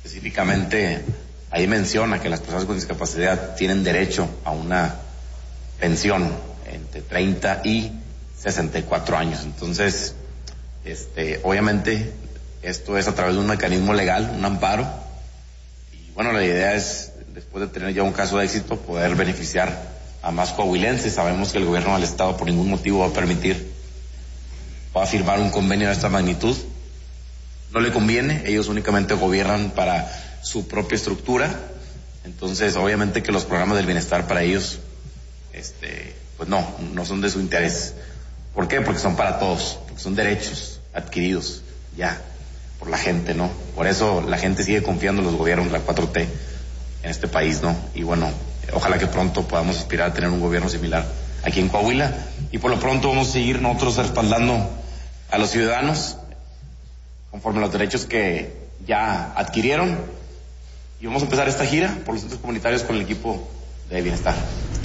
Específicamente, ahí menciona que las personas con discapacidad tienen derecho a una pensión entre 30 y 64 años. Entonces, obviamente, esto es a través de un mecanismo legal, un amparo. Y bueno, la idea es, después de tener ya un caso de éxito, poder beneficiar a más coahuilenses. Sabemos que el gobierno del estado por ningún motivo va a permitir, va a firmar un convenio de esta magnitud. No le conviene, ellos únicamente gobiernan para su propia estructura. Entonces, obviamente que los programas del bienestar para ellos, pues no son de su interés. ¿Por qué? Porque son para todos, porque son derechos adquiridos ya por la gente, ¿no? Por eso la gente sigue confiando en los gobiernos de la 4T en este país, ¿no? Y bueno, ojalá que pronto podamos aspirar a tener un gobierno similar aquí en Coahuila. Y por lo pronto vamos a seguir nosotros respaldando a los ciudadanos conforme a los derechos que ya adquirieron. Y vamos a empezar esta gira por los centros comunitarios con el equipo de bienestar.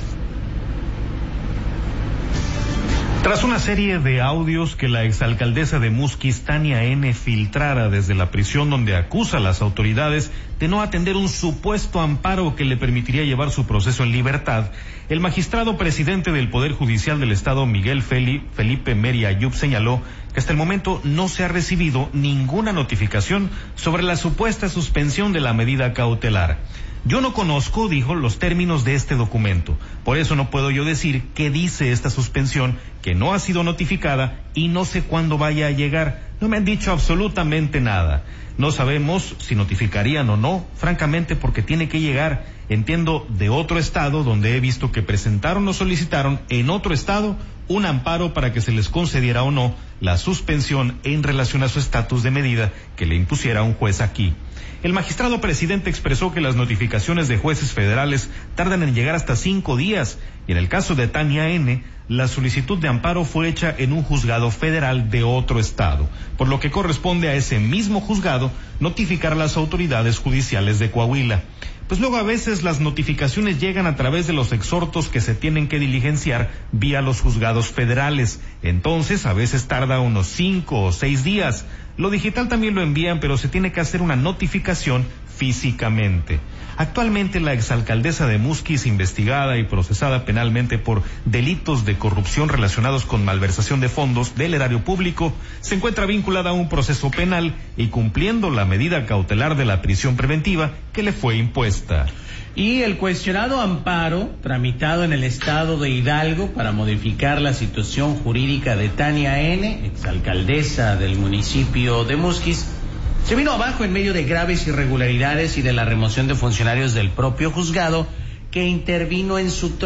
Tras una serie de audios que la exalcaldesa de Musquis, Tania N., filtrara desde la prisión donde acusa a las autoridades de no atender un supuesto amparo que le permitiría llevar su proceso en libertad, el magistrado presidente del Poder Judicial del Estado, Miguel Felipe Meri Ayub, señaló que hasta el momento no se ha recibido ninguna notificación sobre la supuesta suspensión de la medida cautelar. Yo no conozco, dijo, los términos de este documento. Por eso no puedo yo decir qué dice esta suspensión, que no ha sido notificada y no sé cuándo vaya a llegar. No me han dicho absolutamente nada. No sabemos si notificarían o no, francamente, porque tiene que llegar, entiendo, de otro estado, donde he visto que presentaron o solicitaron en otro estado un amparo para que se les concediera o no la suspensión en relación a su estatus de medida que le impusiera un juez aquí. El magistrado presidente expresó que las notificaciones de jueces federales tardan en llegar hasta 5 días y en el caso de Tania N., la solicitud de amparo fue hecha en un juzgado federal de otro estado, por lo que corresponde a ese mismo juzgado notificar a las autoridades judiciales de Coahuila. Pues luego a veces las notificaciones llegan a través de los exhortos que se tienen que diligenciar vía los juzgados federales. Entonces a veces tarda unos 5 o 6 días. Lo digital también lo envían, pero se tiene que hacer una notificación físicamente. Actualmente la exalcaldesa de Musquis, investigada y procesada penalmente por delitos de corrupción relacionados con malversación de fondos del erario público, se encuentra vinculada a un proceso penal y cumpliendo la medida cautelar de la prisión preventiva que le fue impuesta. Y el cuestionado amparo tramitado en el estado de Hidalgo para modificar la situación jurídica de Tania N., exalcaldesa del municipio de Musquis, se vino abajo en medio de graves irregularidades y de la remoción de funcionarios del propio juzgado que intervinieron en su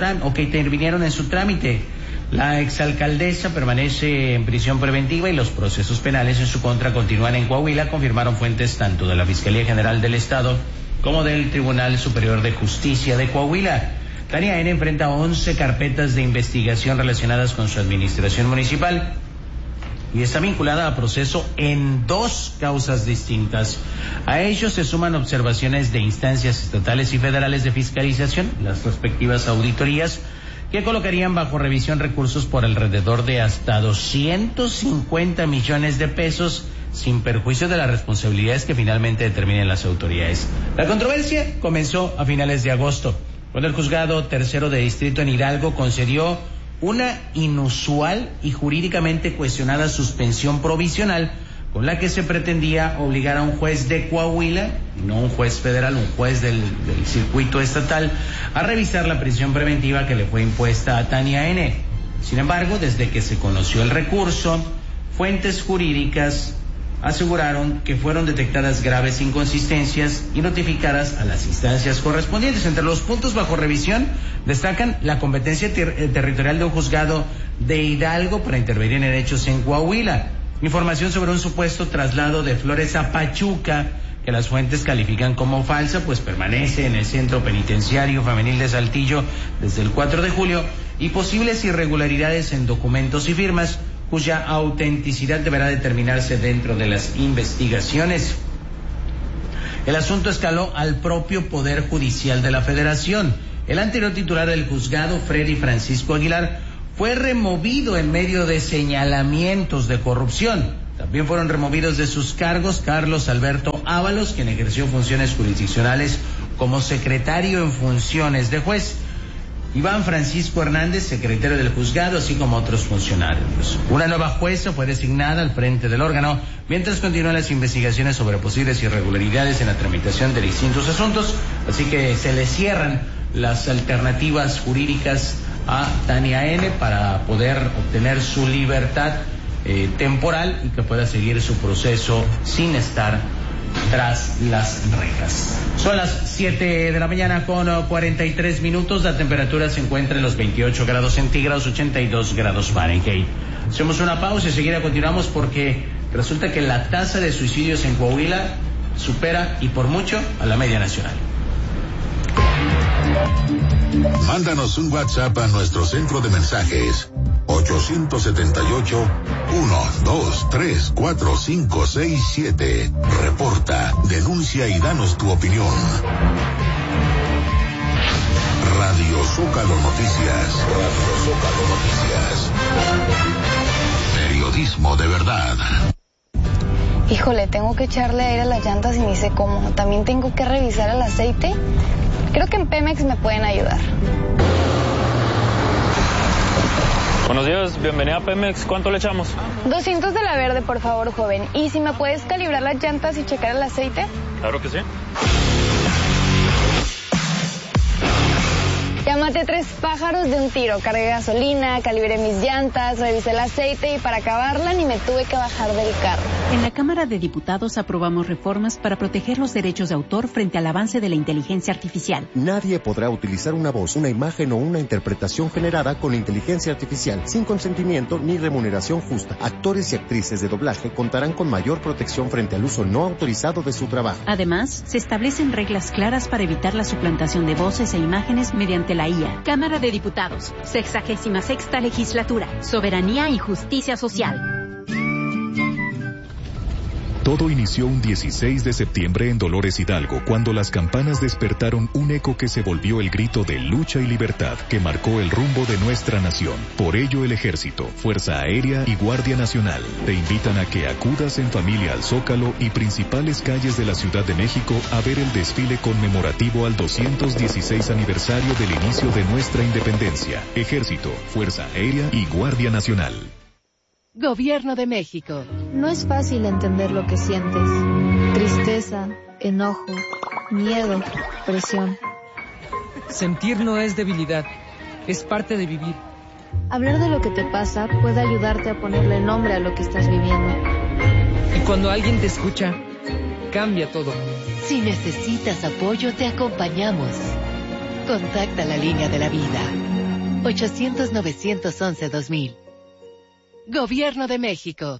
trámite. La exalcaldesa permanece en prisión preventiva y los procesos penales en su contra continúan en Coahuila, confirmaron fuentes tanto de la Fiscalía General del Estado como del Tribunal Superior de Justicia de Coahuila. Tania N. enfrenta 11 carpetas de investigación relacionadas con su administración municipal y está vinculada a proceso en 2 causas distintas. A ello se suman observaciones de instancias estatales y federales de fiscalización, las respectivas auditorías, que colocarían bajo revisión recursos por alrededor de hasta 250 millones de pesos, sin perjuicio de las responsabilidades que finalmente determinen las autoridades. La controversia comenzó a finales de agosto, cuando el juzgado tercero de distrito en Hidalgo concedió una inusual y jurídicamente cuestionada suspensión provisional con la que se pretendía obligar a un juez de Coahuila, no un juez federal, un juez del circuito estatal, a revisar la prisión preventiva que le fue impuesta a Tania N. Sin embargo, desde que se conoció el recurso, fuentes jurídicas aseguraron que fueron detectadas graves inconsistencias y notificadas a las instancias correspondientes. Entre los puntos bajo revisión destacan la competencia territorial de un juzgado de Hidalgo para intervenir en hechos en Coahuila, información sobre un supuesto traslado de Flores a Pachuca que las fuentes califican como falsa, pues permanece en el Centro Penitenciario Femenil de Saltillo desde el 4 de julio, y posibles irregularidades en documentos y firmas cuya autenticidad deberá determinarse dentro de las investigaciones. El asunto escaló al propio Poder Judicial de la Federación. El anterior titular del juzgado, Freddy Francisco Aguilar, fue removido en medio de señalamientos de corrupción. También fueron removidos de sus cargos Carlos Alberto Ábalos, quien ejerció funciones jurisdiccionales como secretario en funciones de juez, Iván Francisco Hernández, secretario del juzgado, así como otros funcionarios. Una nueva jueza fue designada al frente del órgano, mientras continúan las investigaciones sobre posibles irregularidades en la tramitación de distintos asuntos, así que se le cierran las alternativas jurídicas a Tania N. para poder obtener su libertad temporal y que pueda seguir su proceso sin estar tras las rejas. Son las 7 de la mañana con 43 minutos. La temperatura se encuentra en los 28 grados centígrados, 82 grados Fahrenheit. Hacemos una pausa y enseguida continuamos porque resulta que la tasa de suicidios en Coahuila supera y por mucho a la media nacional. Mándanos un WhatsApp a nuestro centro de mensajes 878-123-4567. Reporta, denuncia y danos tu opinión. Radio Zócalo Noticias. Radio Zócalo Noticias. Periodismo de verdad. Híjole, tengo que echarle aire a las llantas y ni sé cómo. También tengo que revisar el aceite. Creo que en Pemex me pueden ayudar. Buenos días, bienvenida a Pemex. ¿Cuánto le echamos? 200 de la verde, por favor, joven. ¿Y si me puedes calibrar las llantas y checar el aceite? Claro que sí. Ya maté 3 pájaros de un tiro. Cargué gasolina, calibré mis llantas, revisé el aceite y para acabarla ni me tuve que bajar del carro. En la Cámara de Diputados aprobamos reformas para proteger los derechos de autor frente al avance de la inteligencia artificial. Nadie podrá utilizar una voz, una imagen o una interpretación generada con inteligencia artificial sin consentimiento ni remuneración justa. Actores y actrices de doblaje contarán con mayor protección frente al uso no autorizado de su trabajo. Además, se establecen reglas claras para evitar la suplantación de voces e imágenes mediante la IA. Cámara de Diputados, 66ª Legislatura, Soberanía y Justicia Social. Todo inició un 16 de septiembre en Dolores Hidalgo, cuando las campanas despertaron un eco que se volvió el grito de lucha y libertad que marcó el rumbo de nuestra nación. Por ello, el Ejército, Fuerza Aérea y Guardia Nacional te invitan a que acudas en familia al Zócalo y principales calles de la Ciudad de México a ver el desfile conmemorativo al 216 aniversario del inicio de nuestra independencia. Ejército, Fuerza Aérea y Guardia Nacional. Gobierno de México. No es fácil entender lo que sientes. Tristeza, enojo, miedo, presión. Sentir no es debilidad, es parte de vivir. Hablar de lo que te pasa puede ayudarte a ponerle nombre a lo que estás viviendo. Y cuando alguien te escucha, cambia todo. Si necesitas apoyo, te acompañamos. Contacta la línea de la vida. 800-911-2000. Gobierno de México.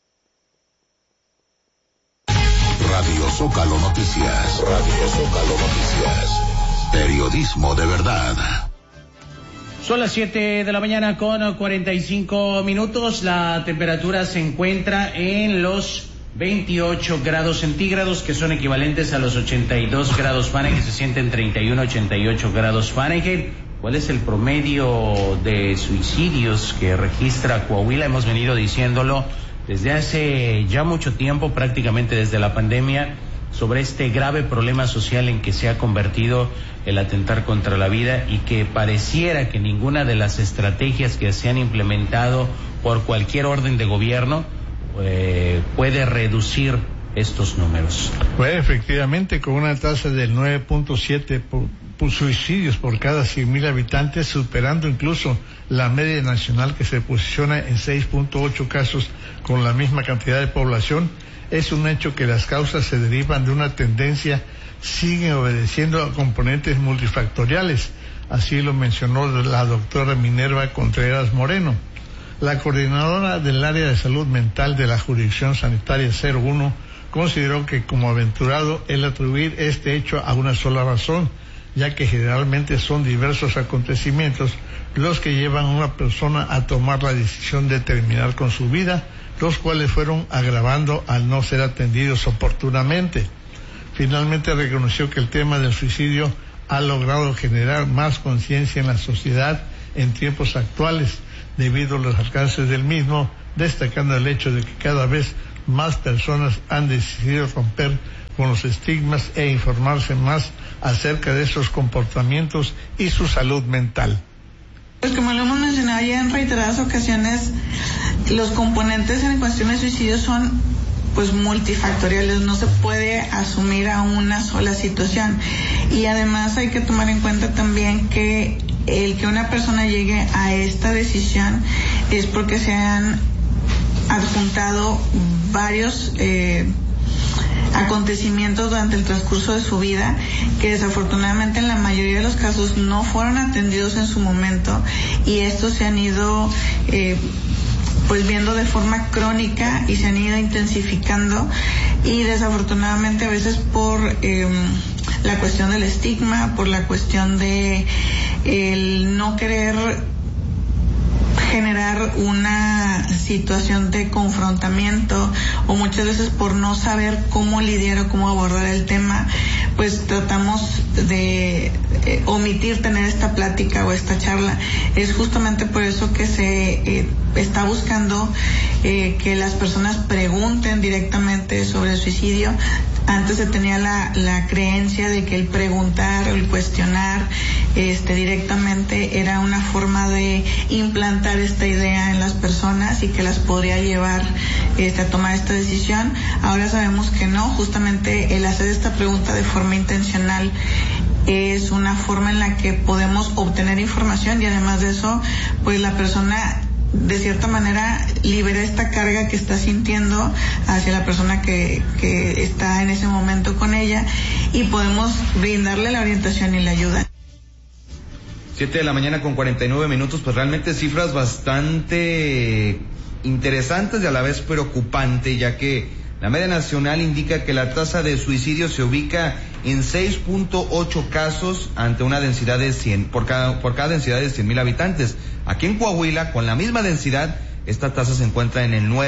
Radio Zócalo Noticias. Radio Zócalo Noticias. Periodismo de verdad. Son las 7 de la mañana con 45 minutos. La temperatura se encuentra en los 28 grados centígrados, que son equivalentes a los 82 grados Fahrenheit, que se sienten 31, 88 grados Fahrenheit. ¿Cuál es el promedio de suicidios que registra Coahuila? Hemos venido diciéndolo desde hace ya mucho tiempo, prácticamente desde la pandemia, sobre este grave problema social en que se ha convertido el atentar contra la vida y que pareciera que ninguna de las estrategias que se han implementado por cualquier orden de gobierno puede reducir estos números. Pues efectivamente, con una tasa del 9.7 por suicidios por cada 100,000 habitantes, superando incluso la media nacional que se posiciona en 6.8 casos con la misma cantidad de población, es un hecho que las causas se derivan de una tendencia, siguen obedeciendo a componentes multifactoriales. Así lo mencionó la doctora Minerva Contreras Moreno. La coordinadora del área de salud mental de la jurisdicción sanitaria 01 consideró que como aventurado el atribuir este hecho a una sola razón, ya que generalmente son diversos acontecimientos los que llevan a una persona a tomar la decisión de terminar con su vida, los cuales fueron agravando al no ser atendidos oportunamente. Finalmente reconoció que el tema del suicidio ha logrado generar más conciencia en la sociedad en tiempos actuales, debido a los alcances del mismo, destacando el hecho de que cada vez más personas han decidido romper con los estigmas e informarse más acerca de esos comportamientos y su salud mental. Pues como lo hemos mencionado ya en reiteradas ocasiones, los componentes en cuestión de suicidio son pues multifactoriales, no se puede asumir a una sola situación. Y además hay que tomar en cuenta también que el que una persona llegue a esta decisión es porque se han adjuntado varios acontecimientos durante el transcurso de su vida que desafortunadamente en la mayoría de los casos no fueron atendidos en su momento, y estos se han ido pues viendo de forma crónica y se han ido intensificando, y desafortunadamente a veces por la cuestión del estigma, por la cuestión de el no querer generar una situación de confrontamiento, o muchas veces por no saber cómo lidiar o cómo abordar el tema, pues tratamos de omitir tener esta plática o esta charla. Es justamente por eso que se está buscando que las personas pregunten directamente sobre el suicidio. Antes se tenía la creencia de que el preguntar o el cuestionar directamente era una forma de implantar esta idea en las personas y que las podría llevar a tomar esta decisión. Ahora sabemos que no, justamente el hacer esta pregunta de forma intencional es una forma en la que podemos obtener información, y además de eso, pues la persona de cierta manera libera esta carga que está sintiendo hacia la persona que está en ese momento con ella, y podemos brindarle la orientación y la ayuda. 7:49 a.m, pues realmente cifras bastante interesantes y a la vez preocupantes, ya que la media nacional indica que la tasa de suicidio se ubica en 6.8 casos ante una densidad de 100 por cada densidad de 100,000 habitantes. Aquí en Coahuila, con la misma densidad, esta tasa se encuentra en el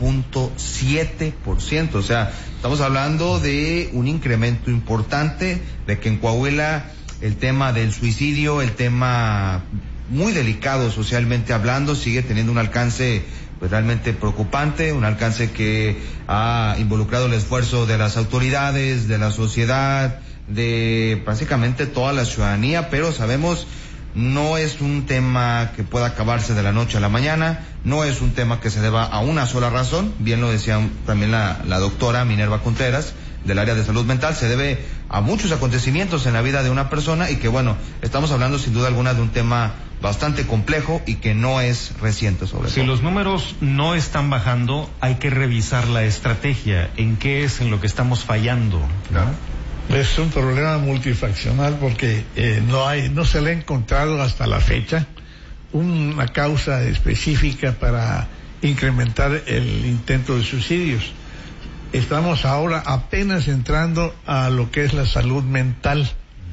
9.7%. O sea, estamos hablando de un incremento importante, de que en Coahuila el tema del suicidio, el tema muy delicado socialmente hablando, sigue teniendo un alcance pues realmente preocupante, un alcance que ha involucrado el esfuerzo de las autoridades, de la sociedad, de básicamente toda la ciudadanía, pero sabemos no es un tema que pueda acabarse de la noche a la mañana, no es un tema que se deba a una sola razón, bien lo decía también la doctora Minerva Contreras del área de salud mental, se debe a muchos acontecimientos en la vida de una persona, y que bueno, estamos hablando sin duda alguna de un tema bastante complejo y que no es reciente sobre todo. Si los números no están bajando, hay que revisar la estrategia, en qué es en lo que estamos fallando, ¿no? Es un problema multifaccional porque no se le ha encontrado hasta la fecha una causa específica para incrementar el intento de suicidios. Estamos ahora apenas entrando a lo que es la salud mental,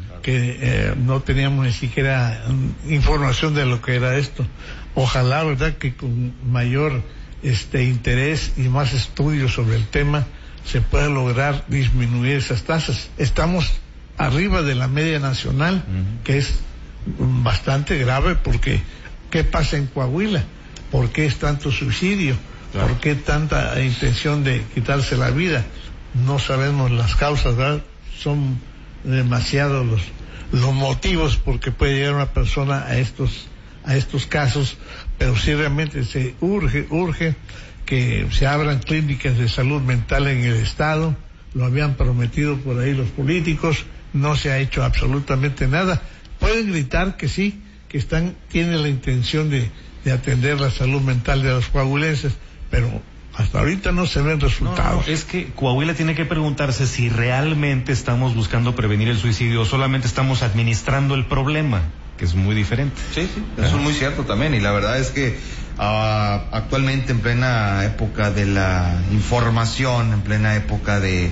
que no teníamos ni siquiera información de lo que era esto. Ojalá, ¿verdad?, que con mayor interés y más estudios sobre el tema se pueda lograr disminuir esas tasas. Estamos arriba de la media nacional, que es bastante grave, porque ¿qué pasa en Coahuila? ¿Por qué es tanto suicidio? Claro. ¿Por qué tanta intención de quitarse la vida? No sabemos las causas, ¿verdad? Son demasiados los motivos por que puede llegar una persona a estos casos, pero sí realmente se urge que se abran clínicas de salud mental en el estado. Lo habían prometido por ahí los políticos, no se ha hecho absolutamente nada. Pueden gritar que sí, que tienen la intención de atender la salud mental de los coahuilenses, pero hasta ahorita no se ven resultados. No, es que Coahuila tiene que preguntarse si realmente estamos buscando prevenir el suicidio o solamente estamos administrando el problema, que es muy diferente. Sí, eso es muy cierto también, y la verdad es que actualmente, en plena época de la información, en plena época de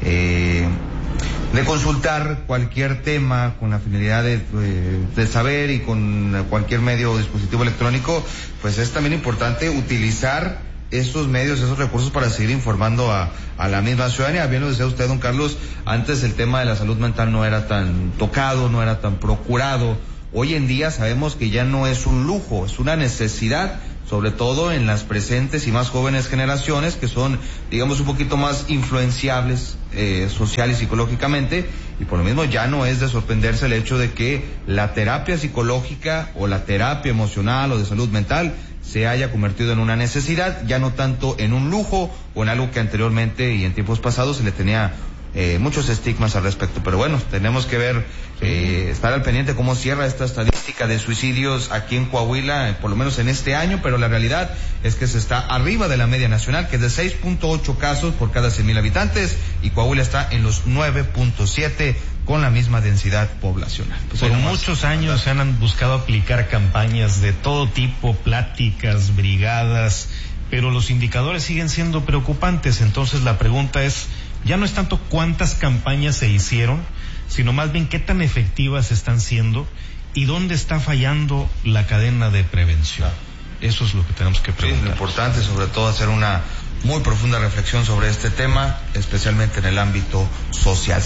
consultar cualquier tema con la finalidad de saber, y con cualquier medio o dispositivo electrónico, pues es también importante utilizar esos medios, esos recursos para seguir informando a la misma ciudadanía. Bien lo decía usted, don Carlos, antes el tema de la salud mental no era tan tocado, no era tan procurado. Hoy en día sabemos que ya no es un lujo, es una necesidad sobre todo en las presentes y más jóvenes generaciones que son, digamos, un poquito más influenciables social y psicológicamente, y por lo mismo ya no es de sorprenderse el hecho de que la terapia psicológica o la terapia emocional o de salud mental se haya convertido en una necesidad, ya no tanto en un lujo o en algo que anteriormente y en tiempos pasados se le tenía muchos estigmas al respecto. Pero bueno, tenemos que ver, estar al pendiente cómo cierra esta estadística de suicidios aquí en Coahuila, por lo menos en este año, pero la realidad es que se está arriba de la media nacional, que es de 6.8 casos por cada 100,000 habitantes, y Coahuila está en los 9.7 con la misma densidad poblacional. Pues por muchos años se han buscado aplicar campañas de todo tipo, pláticas, brigadas, pero los indicadores siguen siendo preocupantes. Entonces la pregunta es, ya no es tanto cuántas campañas se hicieron, sino más bien qué tan efectivas están siendo y dónde está fallando la cadena de prevención. Eso es lo que tenemos que preguntar. Sí, lo importante, sobre todo, hacer una muy profunda reflexión sobre este tema, especialmente en el ámbito social.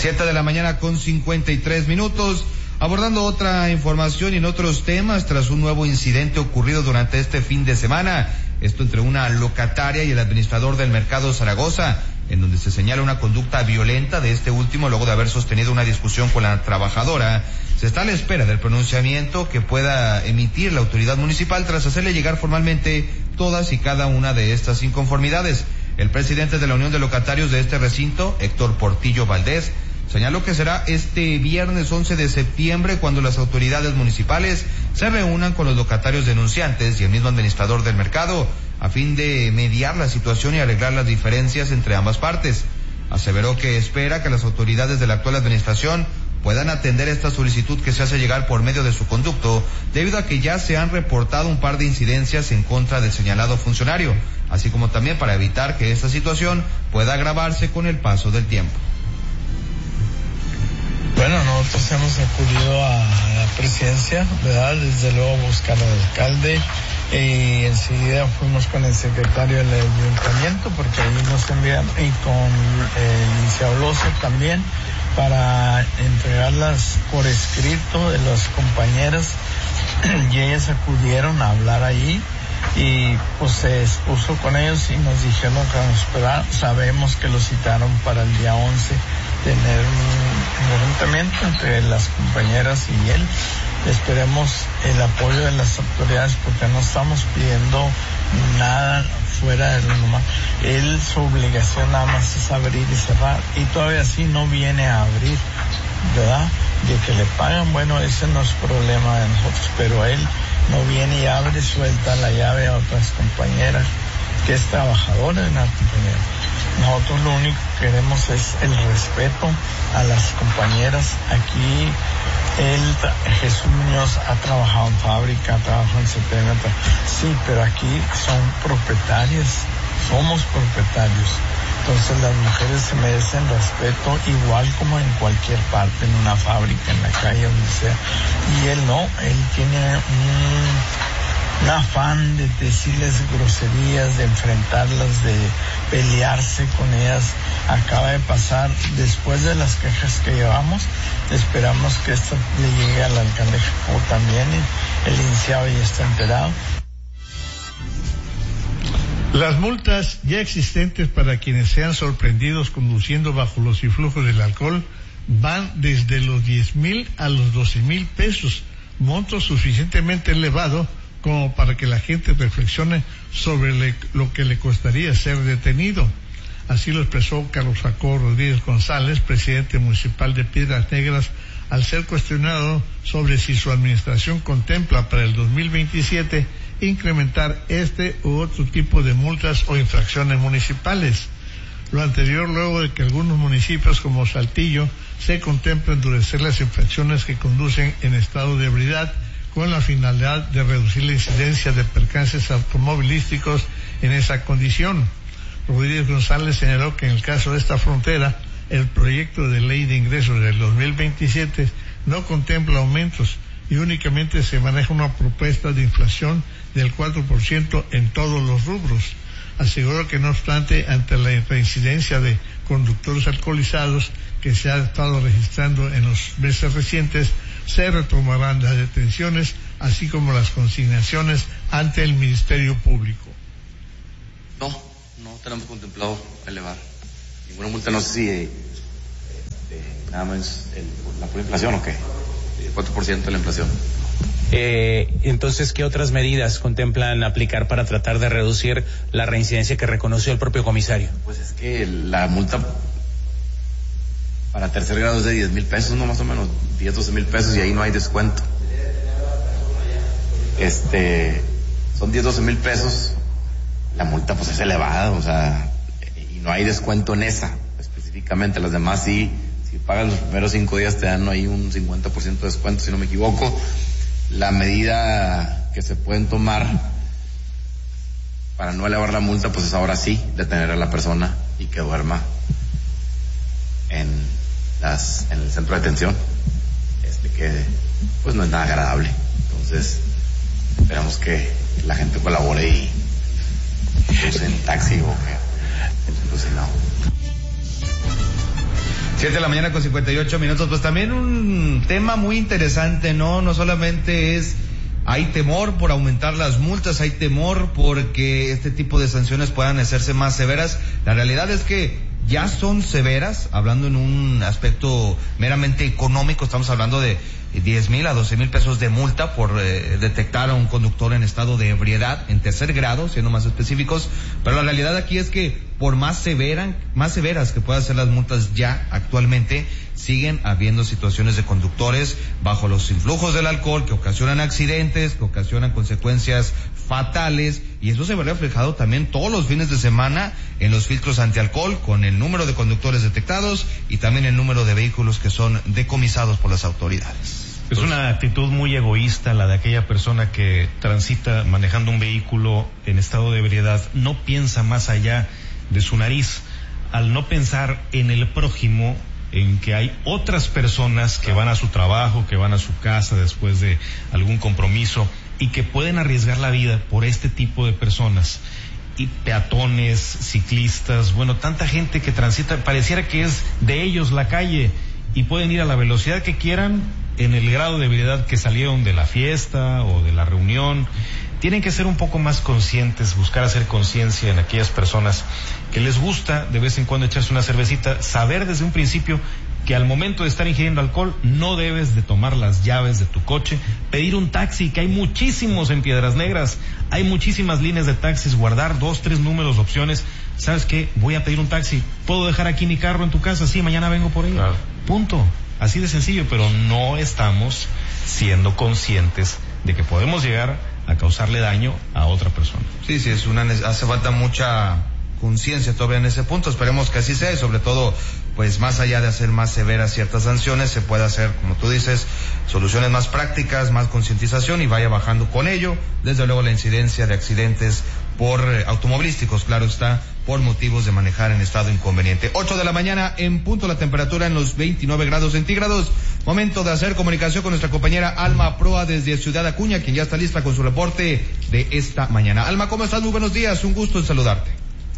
7:53 a.m, abordando otra información y en otros temas, tras un nuevo incidente ocurrido durante este fin de semana, esto entre una locataria y el administrador del mercado Zaragoza, en donde se señala una conducta violenta de este último luego de haber sostenido una discusión con la trabajadora. Se está a la espera del pronunciamiento que pueda emitir la autoridad municipal tras hacerle llegar formalmente todas y cada una de estas inconformidades. El presidente de la Unión de Locatarios de este recinto, Héctor Portillo Valdés, señaló que será este viernes 11 de septiembre cuando las autoridades municipales se reúnan con los locatarios denunciantes y el mismo administrador del mercado a fin de mediar la situación y arreglar las diferencias entre ambas partes. Aseveró que espera que las autoridades de la actual administración puedan atender esta solicitud que se hace llegar por medio de su conducto, debido a que ya se han reportado un par de incidencias en contra del señalado funcionario, así como también para evitar que esta situación pueda agravarse con el paso del tiempo. Bueno, nosotros hemos acudido a la presidencia, ¿verdad? Desde luego buscar al alcalde, y enseguida fuimos con el secretario del ayuntamiento, porque ahí nos envían, y con el licenciado también, para entregarlas por escrito de las compañeras, y ellas acudieron a hablar ahí, y pues se expuso con ellos y nos dijeron que nos esperaran. Sabemos que lo citaron para el día 11 tener un enfrentamiento entre las compañeras y él. Esperemos el apoyo de las autoridades, porque no estamos pidiendo nada fuera de lo normal. Él, su obligación nada más es abrir y cerrar, y todavía así no viene a abrir, ¿verdad? De que le pagan, bueno, ese no es problema de nosotros, pero él no viene y abre, suelta la llave a otras compañeras, que es trabajadora de la compañera. Nosotros lo único que queremos es el respeto a las compañeras. Aquí Jesús Muñoz ha trabajado en fábrica, ha trabajado en CTM, sí, pero aquí son propietarias, somos propietarios. Entonces las mujeres se merecen respeto igual como en cualquier parte, en una fábrica, en la calle, donde sea. Y él no, él tiene un afán de decirles groserías, de enfrentarlas, de pelearse con ellas. Acaba de pasar, después de las quejas que llevamos, esperamos que esto le llegue al alcalde o también el licenciado ya está enterado. Las multas ya existentes para quienes sean sorprendidos conduciendo bajo los influjos del alcohol van desde los 10,000 a los 12,000 pesos, monto suficientemente elevado como para que la gente reflexione sobre lo que le costaría ser detenido. Así lo expresó Carlos Jacobo Rodríguez González, presidente municipal de Piedras Negras, al ser cuestionado sobre si su administración contempla para el 2027 incrementar este u otro tipo de multas o infracciones municipales. Lo anterior luego de que algunos municipios como Saltillo se contempla endurecer las infracciones que conducen en estado de ebriedad, con la finalidad de reducir la incidencia de percances automovilísticos en esa condición. Rodríguez González señaló que en el caso de esta frontera, el proyecto de ley de ingresos del 2027 no contempla aumentos y únicamente se maneja una propuesta de inflación del 4% en todos los rubros. Aseguró que no obstante, ante la reincidencia de conductores alcoholizados que se ha estado registrando en los meses recientes, se retomarán las detenciones así como las consignaciones ante el Ministerio Público. No tenemos contemplado elevar ninguna multa, no sé si nada más la pura inflación o qué, 4% de la inflación. Entonces, ¿qué otras medidas contemplan aplicar para tratar de reducir la reincidencia que reconoció el propio comisario? Pues es que la multa para tercer grado es de 10,000 pesos, no, más o menos 10-12,000 pesos, y ahí no hay descuento. Son 10-12,000 pesos, la multa pues es elevada, o sea, y no hay descuento en esa específicamente. Las demás sí, si pagas los primeros 5 días te dan ahí un 50% de descuento, si no me equivoco. La medida que se pueden tomar para no elevar la multa, pues es ahora sí detener a la persona y que duerma en el centro de detención, que pues no es nada agradable. Entonces esperamos que la gente colabore y use en taxi o que no. 7 de la mañana con 58 minutos, pues también un tema muy interesante, ¿no? No solamente hay temor por aumentar las multas, hay temor porque este tipo de sanciones puedan hacerse más severas. La realidad es que ya son severas, hablando en un aspecto meramente económico, estamos hablando de 10,000 a 12,000 pesos de multa por detectar a un conductor en estado de ebriedad en tercer grado, siendo más específicos, pero la realidad aquí es que por más severas que puedan ser las multas ya actualmente, siguen habiendo situaciones de conductores bajo los influjos del alcohol que ocasionan accidentes, que ocasionan consecuencias fatales, y eso se ve reflejado también todos los fines de semana en los filtros antialcohol, con el número de conductores detectados y también el número de vehículos que son decomisados por las autoridades. Es una actitud muy egoísta la de aquella persona que transita manejando un vehículo en estado de ebriedad, no piensa más allá de su nariz. Al no pensar en el prójimo, en que hay otras personas que van a su trabajo, que van a su casa después de algún compromiso y que pueden arriesgar la vida por este tipo de personas, y peatones, ciclistas, bueno, tanta gente que transita, pareciera que es de ellos la calle y pueden ir a la velocidad que quieran en el grado de ebriedad que salieron de la fiesta o de la reunión. Tienen que ser un poco más conscientes, buscar hacer conciencia en aquellas personas que les gusta de vez en cuando echarse una cervecita, saber desde un principio que al momento de estar ingiriendo alcohol no debes de tomar las llaves de tu coche, pedir un taxi, que hay muchísimos en Piedras Negras, hay muchísimas líneas de taxis, guardar 2, 3 números, opciones. ¿Sabes qué? Voy a pedir un taxi, ¿puedo dejar aquí mi carro en tu casa? Sí, mañana vengo por él. Claro. Punto. Así de sencillo, pero no estamos siendo conscientes de que podemos llegar a causarle daño a otra persona. Sí, hace falta mucha conciencia todavía en ese punto. Esperemos que así sea, y sobre todo, pues más allá de hacer más severas ciertas sanciones, se pueda hacer, como tú dices, soluciones más prácticas, más concientización, y vaya bajando con ello, desde luego, la incidencia de accidentes por automovilísticos, claro está, por motivos de manejar en estado inconveniente. 8 de la mañana en punto, la temperatura en los 29 grados centígrados. Momento de hacer comunicación con nuestra compañera Alma Proa desde Ciudad Acuña, quien ya está lista con su reporte de esta mañana. Alma, ¿cómo estás? Muy buenos días, un gusto en saludarte.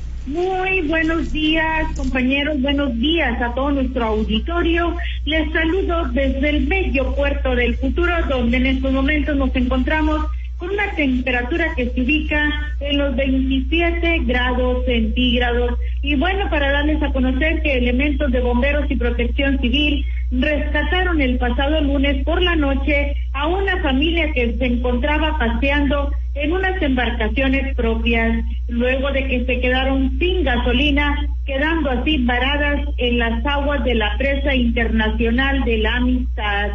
Muy buenos días, compañeros, buenos días a todo nuestro auditorio. Les saludo desde el bello puerto del Futuro, donde en estos momentos nos encontramos con una temperatura que se ubica en los 27 grados centígrados. Y bueno, para darles a conocer que elementos de bomberos y protección civil rescataron el pasado lunes por la noche a una familia que se encontraba paseando en unas embarcaciones propias, luego de que se quedaron sin gasolina, quedando así varadas en las aguas de la presa internacional de la Amistad.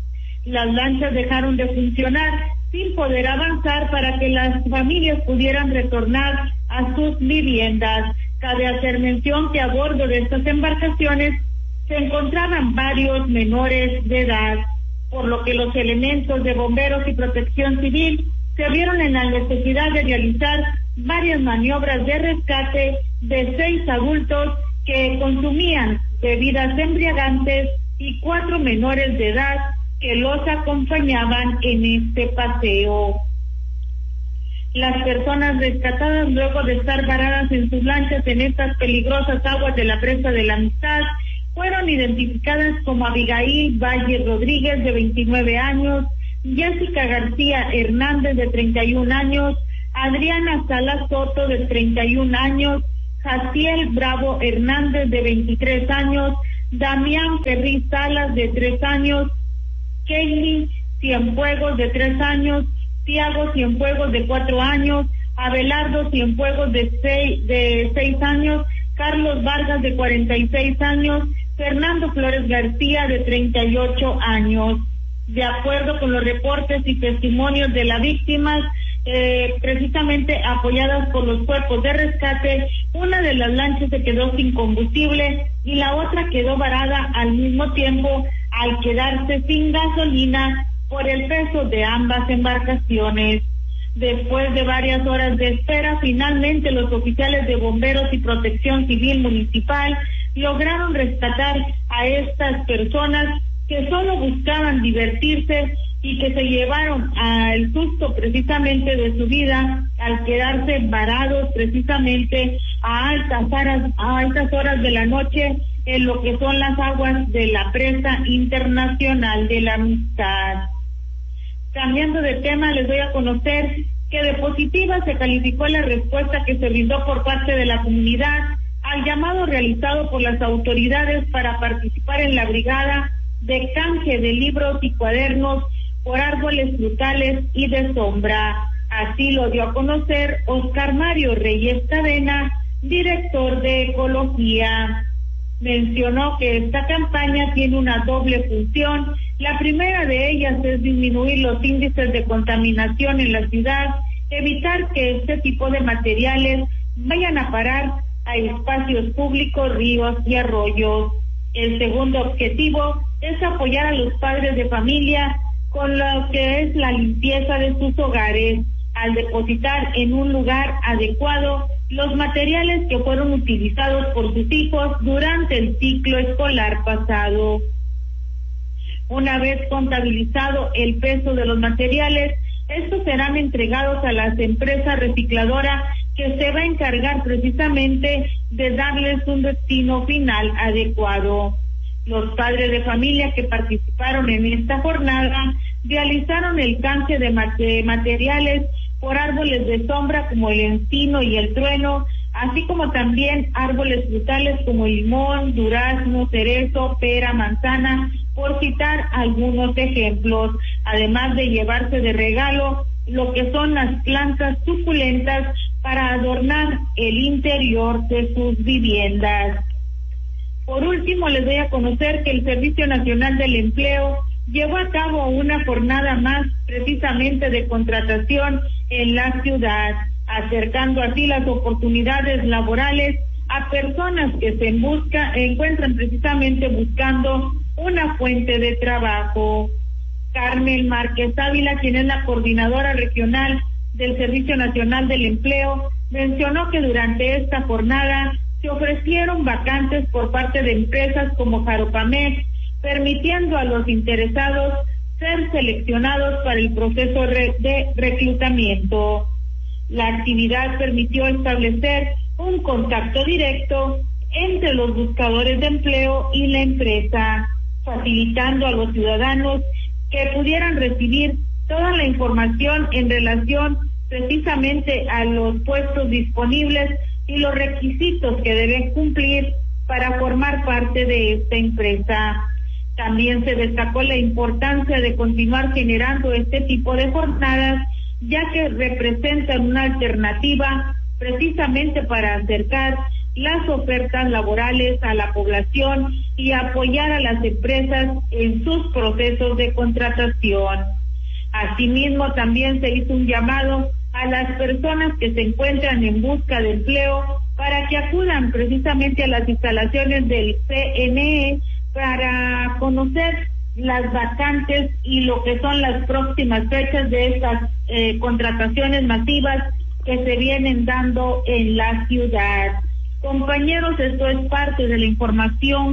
Las lanchas dejaron de funcionar sin poder avanzar para que las familias pudieran retornar a sus viviendas. Cabe hacer mención que a bordo de estas embarcaciones se encontraban varios menores de edad, por lo que los elementos de bomberos y protección civil se vieron en la necesidad de realizar varias maniobras de rescate de 6 adultos que consumían bebidas embriagantes y 4 menores de edad que los acompañaban en este paseo. Las personas rescatadas, luego de estar varadas en sus lanchas en estas peligrosas aguas de la presa de la Amistad, fueron identificadas como Abigail Valle Rodríguez, de 29 años, Jessica García Hernández, de 31 años, Adriana Salas Soto, de 31 años, Jaciel Bravo Hernández, de 23 años, Damián Ferri Salas, de 3 años, Kaylee Cienfuegos, de 3 años, Tiago Cienfuegos, de 4 años, Abelardo Cienfuegos, de 6 años, Carlos Vargas, de 46 años, Fernando Flores García, de 38 años. De acuerdo con los reportes y testimonios de las víctimas, precisamente apoyadas por los cuerpos de rescate, una de las lanchas se quedó sin combustible y la otra quedó varada al mismo tiempo al quedarse sin gasolina por el peso de ambas embarcaciones. Después de varias horas de espera, finalmente los oficiales de bomberos y protección civil municipal lograron rescatar a estas personas que solo buscaban divertirse y que se llevaron al susto precisamente de su vida al quedarse varados precisamente a altas horas de la noche en lo que son las aguas de la presa internacional de la Amistad. Cambiando de tema, les doy a conocer que de positiva se calificó la respuesta que se brindó por parte de la comunidad al llamado realizado por las autoridades para participar en la brigada de canje de libros y cuadernos por árboles frutales y de sombra. Así lo dio a conocer Oscar Mario Reyes Cadena, director de Ecología. Mencionó que esta campaña tiene una doble función. La primera de ellas es disminuir los índices de contaminación en la ciudad, evitar que este tipo de materiales vayan a parar a espacios públicos, ríos y arroyos. El segundo objetivo es apoyar a los padres de familia con lo que es la limpieza de sus hogares, al depositar en un lugar adecuado los materiales que fueron utilizados por sus hijos durante el ciclo escolar pasado. Una vez contabilizado el peso de los materiales, estos serán entregados a las empresas recicladoras que se va a encargar precisamente de darles un destino final adecuado. Los padres de familia que participaron en esta jornada realizaron el canje de materiales por árboles de sombra como el encino y el trueno, así como también árboles frutales como el limón, durazno, cerezo, pera, manzana, por citar algunos ejemplos, además de llevarse de regalo lo que son las plantas suculentas para adornar el interior de sus viviendas. Por último, les doy a conocer que el Servicio Nacional del Empleo llevó a cabo una jornada más precisamente de contratación en la ciudad, acercando así las oportunidades laborales a personas que se encuentran precisamente buscando una fuente de trabajo. Carmen Márquez Ávila, quien es la coordinadora regional del Servicio Nacional del Empleo, mencionó que durante esta jornada se ofrecieron vacantes por parte de empresas como Jaropamex, permitiendo a los interesados ser seleccionados para el proceso de reclutamiento. La actividad permitió establecer un contacto directo entre los buscadores de empleo y la empresa, facilitando a los ciudadanos que pudieran recibir toda la información en relación precisamente a los puestos disponibles y los requisitos que deben cumplir para formar parte de esta empresa. También se destacó la importancia de continuar generando este tipo de jornadas, ya que representan una alternativa precisamente para acercar las ofertas laborales a la población y apoyar a las empresas en sus procesos de contratación. Asimismo, también se hizo un llamado a las personas que se encuentran en busca de empleo para que acudan precisamente a las instalaciones del CNE para conocer las vacantes y lo que son las próximas fechas de estas contrataciones masivas que se vienen dando en la ciudad. Compañeros, esto es parte de la información